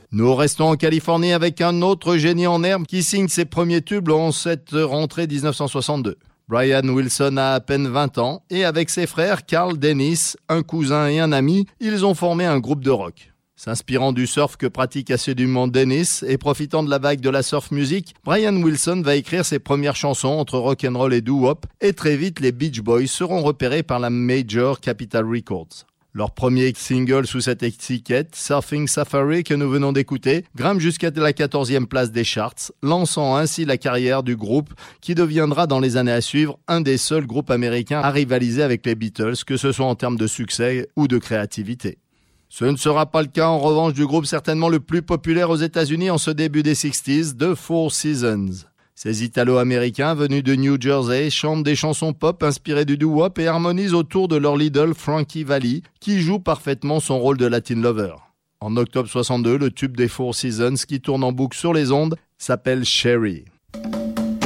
Nous restons en Californie avec un autre génie en herbe qui signe ses premiers tubes en cette rentrée 1962. Brian Wilson a à peine 20 ans et avec ses frères Carl Dennis, un cousin et un ami, ils ont formé un groupe de rock. S'inspirant du surf que pratique assidûment Dennis et profitant de la vague de la surf music, Brian Wilson va écrire ses premières chansons entre rock'n'roll et doo-wop et très vite les Beach Boys seront repérés par la major Capitol Records. Leur premier single sous cette étiquette, Surfing Safari, que nous venons d'écouter, grimpe jusqu'à la 14e place des charts, lançant ainsi la carrière du groupe qui deviendra dans les années à suivre un des seuls groupes américains à rivaliser avec les Beatles, que ce soit en termes de succès ou de créativité. Ce ne sera pas le cas en revanche du groupe certainement le plus populaire aux États-Unis en ce début des 60s, The Four Seasons. Ces Italo-Américains venus de New Jersey chantent des chansons pop inspirées du doo-wop et harmonisent autour de leur leader Frankie Valli, qui joue parfaitement son rôle de Latin lover. En octobre 62, le tube des Four Seasons qui tourne en boucle sur les ondes s'appelle Sherry.